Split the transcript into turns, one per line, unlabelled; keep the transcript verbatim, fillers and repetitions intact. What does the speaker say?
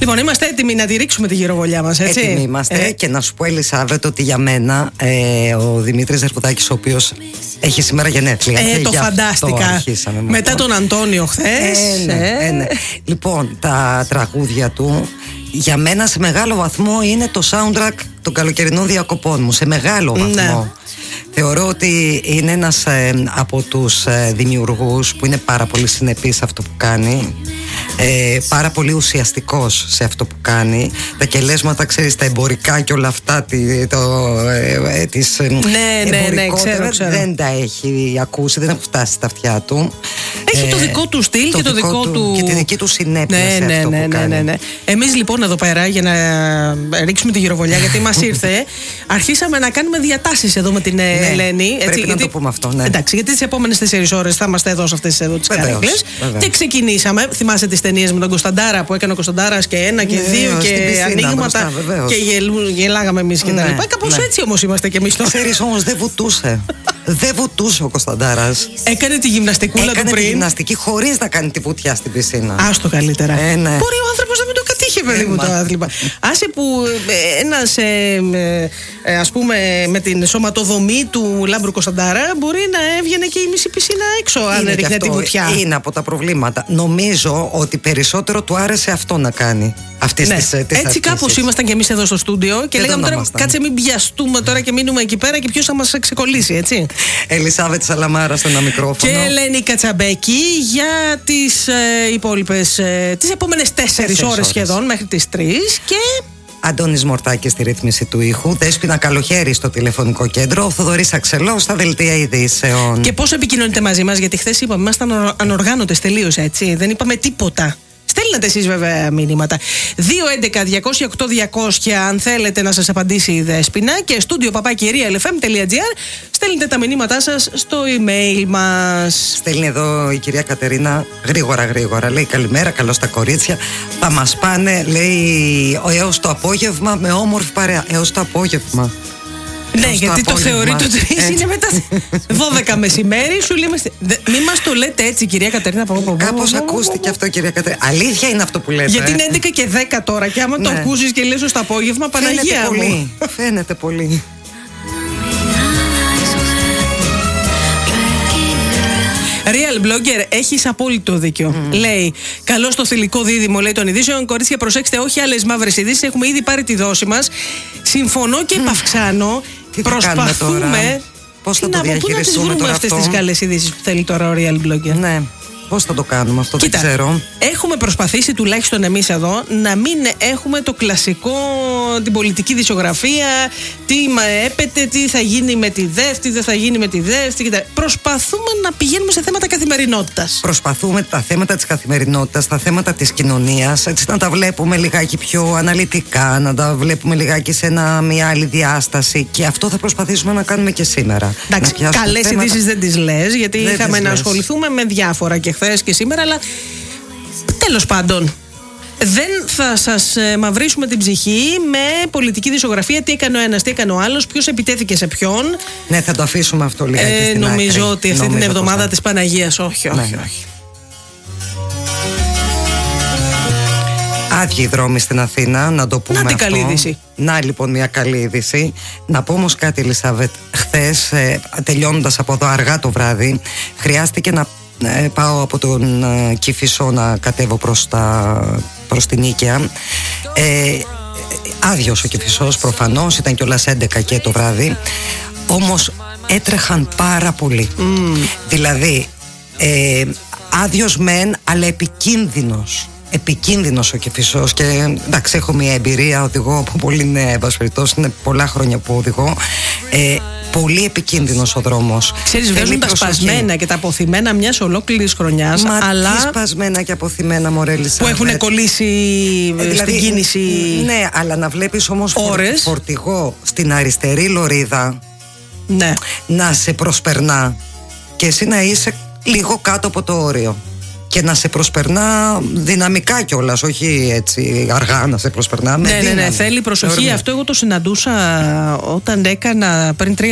Λοιπόν, είμαστε έτοιμοι να τη ρίξουμε τη γυροβολιά μας, έτσι.
Έτοιμοι είμαστε. Ε. Και να σου πω, Ελισάβετ, ότι για μένα ε, ο Δημήτρης Δερκουδάκης, ο οποίος έχει σήμερα γενέθλια.
Ε, το φαντάστηκα. Μετά τον Αντώνιο χθες.
Ε, ναι, ε. Ε, ναι. Λοιπόν, τα τραγούδια του για μένα σε μεγάλο βαθμό είναι το soundtrack των καλοκαιρινών διακοπών μου. Σε μεγάλο βαθμό. Ναι. Θεωρώ ότι είναι ένας ε, από τους ε, δημιουργούς που είναι πάρα πολύ συνεπής σε αυτό που κάνει, ε, πάρα πολύ ουσιαστικός σε αυτό που κάνει. Τα κελέσματα, ξέρεις, τα εμπορικά και όλα αυτά, τη, το, ε, ε, τις
ναι, ναι, ναι, ξέρω, ξέρω.
δεν τα έχει ακούσει, δεν έχουν φτάσει στα αυτιά του.
Έχει ε, το δικό του στυλ
το
και το
δικό,
δικό
του,
του...
και τη δική του συνέπεια,
ναι,
σε
ναι,
αυτό
ναι,
που
ναι,
κάνει.
ναι, ναι. Εμείς λοιπόν εδώ πέρα, για να ρίξουμε τη γυροβολιά, γιατί μας ήρθε, αρχίσαμε να κάνουμε διατάσεις εδώ με την ναι, Ελένη. Έτσι,
πρέπει
γιατί,
να το πούμε αυτό, ναι.
Εντάξει, γιατί τις επόμενες τέσσερις ώρες θα είμαστε εδώ σε αυτές εδώ τις καρέκλες. Και ξεκινήσαμε. Θυμάσαι τις ταινίες με τον Κωνσταντάρα που έκανε ο Κωνσταντάρας και ένα και ναι, δύο και πισίνα, ανοίγματα. Μπροστά, και γελ, γελάγαμε εμείς και ναι, τα λοιπά. Κάπως ναι. έτσι όμως είμαστε κι εμείς τώρα.
Ξέρεις όμως, δεν βουτούσε. Δεν βουτούσε ο Κωνσταντάρας.
Έκανε τη γυμναστικούλα
έκανε
του πριν.
Έκανε τη γυμναστική χωρίς να κάνει τη βουτιά στην πισίνα.
Άστο καλύτερα.
Ε, ναι.
Μπορεί ο άνθρωπος να μην το κατήχε λίγο το άθλημα. Άσε που ένας ε, ε, ας πούμε με την σωματοδομή του Λάμπρου Κωνσταντάρα μπορεί να έβγαινε και η μισή πισίνα έξω αν έριχνε τη βουτιά.
Είναι από τα προβλήματα. Νομίζω ότι περισσότερο του άρεσε αυτό να κάνει. Αυτές
ναι.
τις, τις
έτσι κάπως ήμασταν κι εμείς εδώ στο στούντιο και, και λέγαμε τώρα κάτσε μην πιαστούμε τώρα και μείνουμε εκεί πέρα και ποιος θα μας ξεκολλήσει, έτσι.
Ελισάβετ Σαλαμάρα στο ένα μικρόφωνο.
Και Ελένη Κατσαμπέκη για τις ε, υπόλοιπες, ε, τις επόμενες τέσσερις ώρες σχεδόν μέχρι τις τρεις και...
Αντώνης Μορτάκης στη ρύθμιση του ήχου, Δέσποινα Καλοχέρη στο τηλεφωνικό κέντρο, ο Θοδωρής Αξελός στα δελτία ειδήσεων.
Και πώς επικοινωνείτε μαζί μας, γιατί χθες είπαμε, ήμασταν ανοργάνωτες τελείως, έτσι, δεν είπαμε τίποτα. Στέλνετε εσείς βέβαια μήνυματα. δύο έντεκα διακόσια οκτώ διακόσια αν θέλετε να σας απαντήσει η Δέσποινα και στούντιο παπάκι real f m τελεία g r στέλνετε τα μηνύματά σας στο email μας.
Στέλνει εδώ η κυρία Κατερίνα γρήγορα γρήγορα. Λέει καλημέρα, καλώς τα κορίτσια. Θα μας πάνε, λέει, έως το απόγευμα με όμορφη παρέα. Έως το απόγευμα.
Ναι, έως γιατί το, το θεωρεί το τρεις είναι μετά δώδεκα μεσημέρι. Σου λέμε. Μην μας το λέτε έτσι, κυρία Κατερίνα.
Κάπως ακούστηκε αυτό, κυρία Κατερίνα. Αλήθεια είναι αυτό που λέτε.
Γιατί είναι έντεκα και δέκα τώρα. Και άμα ναι. το ακούσεις και λες στο απόγευμα, Παναγία
φαίνεται
μου.
Πολύ. Φαίνεται πολύ.
Real Blogger, έχεις απόλυτο δίκιο. Mm. Λέει, καλό στο θηλυκό δίδυμο, λέει των ειδήσεων. Κορίτσια, προσέξτε, όχι άλλες μαύρες ειδήσεις. Έχουμε ήδη πάρει τη δόση μας. Συμφωνώ και mm. επαυξάνω.
Τι
προσπαθούμε.
Πώς θα το διαχειριστούμε
τώρα αυτές τις καλές ειδήσεις που θέλει τώρα ο Real Blogger.
Ναι. Πώς θα το κάνουμε αυτό,
Κοίτα,
δεν ξέρω.
Έχουμε προσπαθήσει τουλάχιστον εμείς εδώ να μην έχουμε το κλασικό, την πολιτική δισογραφία, τι έπεται, τι θα γίνει με τη ΔΕΦ, τι δεν θα γίνει με τη ΔΕΦ. Προσπαθούμε να πηγαίνουμε σε θέματα καθημερινότητας.
Προσπαθούμε τα θέματα της καθημερινότητας, τα θέματα της κοινωνίας, έτσι να τα βλέπουμε λιγάκι πιο αναλυτικά, να τα βλέπουμε λιγάκι σε ένα, μια άλλη διάσταση. Και αυτό θα προσπαθήσουμε να κάνουμε και σήμερα.
Εντάξει, καλές θέματα... ειδήσεις δεν τις λες, γιατί
δεν
είχαμε να ασχοληθούμε με διάφορα και χθες και σήμερα, αλλά τέλος πάντων δεν θα σας μαυρίσουμε την ψυχή με πολιτική δισογραφία, τι έκανε ο ένας, τι έκανε ο άλλος, ποιος επιτέθηκε σε ποιον.
Ναι, θα το αφήσουμε αυτό λίγα ε, στην
νομίζω
άκρη.
ότι αυτή νομίζω την εβδομάδα θα... της Παναγίας όχι, όχι,
ναι.
όχι.
Άδειοι οι δρόμοι στην Αθήνα, να το πούμε.
Να την
αυτό.
καλή είδηση.
Να λοιπόν μια καλή είδηση. Να πω όμως κάτι, Ελισάβετ. Χθες, ε, τελειώνοντας από εδώ αργά το βράδυ, χρειάστηκε να ε, πάω από τον ε, Κηφισό να κατέβω προς, τα, προς την Νίκαια. Ε, άδειος ο Κηφισός προφανώς, ήταν κιόλας έντεκα και το βράδυ. Όμως έτρεχαν πάρα πολύ. Mm. Δηλαδή, ε, άδειος μεν, αλλά επικίνδυνος. Επικίνδυνος ο Κηφισός και εντάξει, έχω μια εμπειρία, οδηγώ από πολύ νέα, εν πάση περιπτώσει, είναι πολλά χρόνια που οδηγώ. Ε, πολύ επικίνδυνος ο δρόμος.
Ξέρεις, βγάζουν τα σπασμένα και τα αποθυμένα μιας ολόκληρης χρονιάς.
Μα
αλλά...
τι σπασμένα και αποθυμένα, μωρέ Ελισάβετ,
που έχουν κολλήσει ε, δηλαδή, στην κίνηση.
Ναι, αλλά να βλέπεις όμως
ώρες.
φορτηγό στην αριστερή λωρίδα,
ναι,
να σε προσπερνά και εσύ να είσαι λίγο κάτω από το όριο. Και να σε προσπερνά δυναμικά κιόλας, όχι έτσι αργά να σε προσπερνά.
Ναι,
με
ναι, ναι, θέλει προσοχή. Αυτό εγώ το συναντούσα όταν έκανα πριν τρία